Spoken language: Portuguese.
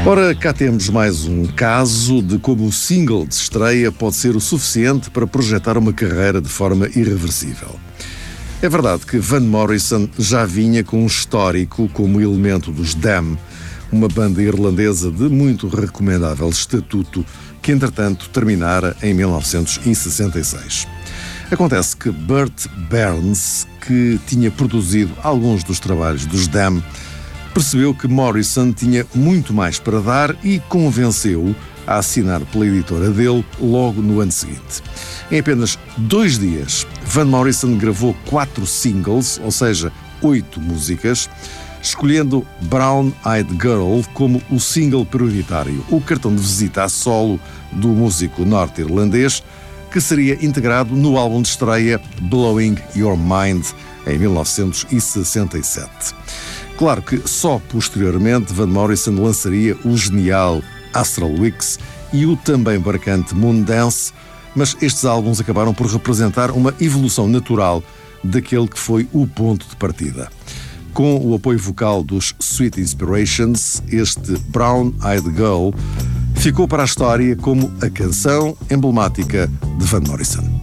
Ora, cá temos mais um caso de como o single de estreia pode ser o suficiente para projetar uma carreira de forma irreversível. É verdade que Van Morrison já vinha com um histórico como elemento dos Damned, uma banda irlandesa de muito recomendável estatuto que, entretanto, terminara em 1966. Acontece que Burt Burns, que tinha produzido alguns dos trabalhos dos Damned, percebeu que Morrison tinha muito mais para dar e convenceu-o a assinar pela editora dele logo no ano seguinte. Em apenas 2 dias, Van Morrison gravou 4 singles, ou seja, 8 músicas, escolhendo Brown Eyed Girl como o single prioritário, o cartão de visita a solo do músico norte-irlandês, que seria integrado no álbum de estreia Blowing Your Mind, em 1967. Claro que só posteriormente Van Morrison lançaria o genial Astral Weeks e o também marcante Moondance, mas estes álbuns acabaram por representar uma evolução natural daquele que foi o ponto de partida. Com o apoio vocal dos Sweet Inspirations, este Brown Eyed Girl ficou para a história como a canção emblemática de Van Morrison.